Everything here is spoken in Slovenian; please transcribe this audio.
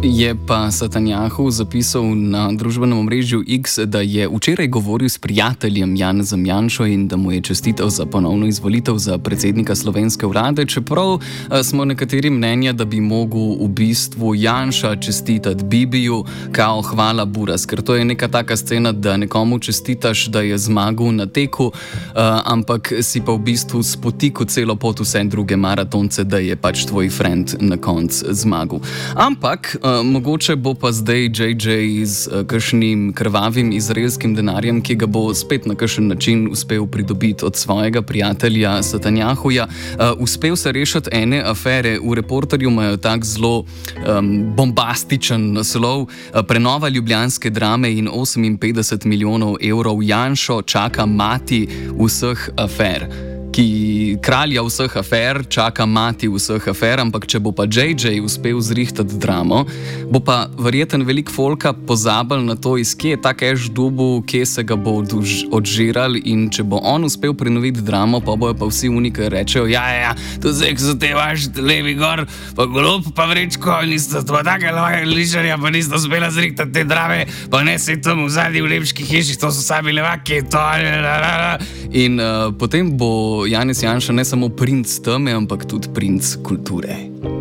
Je pa Netanjahu zapisal na družbenem omrežju X, da je včeraj govoril s prijateljem Janezom Janšo in da mu je čestital za ponovno izvolitev za predsednika slovenske vlade, čeprav smo nekateri mnenja, da bi mogel v bistvu Janša čestitati Bibiju, kao hvala Buras, ker to je neka taka scena, da nekomu čestitaš, da je zmagal na teku, ampak si pa v bistvu spotikal celo pot vse druge maratonce, da je pač tvoj friend na koncu zmagal. Ampak mogoče bo pa zdaj JJ z kakšnim krvavim izraelskim denarjem, ki ga bo spet na kakšen način uspel pridobiti od svojega prijatelja Netanjahuja, uspel se rešiti ene afere. V Reporterju imajo tak zelo bombastičen naslov: Prenova ljubljanske drame in 58 milijonov evrov. Janšo čaka mati vseh afer. Kralja vseh afer čaka mati vseh afer, ampak če bo pa JJ uspel zrihtati dramo, bo pa verjeten velik folka pozabil na to, iz kje je ta cash dubu, kje se ga bo odžiral, in če bo on uspel prenoviti dramo, pa bojo pa vsi uniki rečejo, to zdaj, ko so te vaši levi gor, pa golob, pa vrečko, nista to take ličarja, pa nista uspela zrihtati te drame, pa ne se tam v zadnji v lepški hiši, to so sami levaki, in potem bo Janez Janša ne samo princ teme, ampak tudi princ kulture.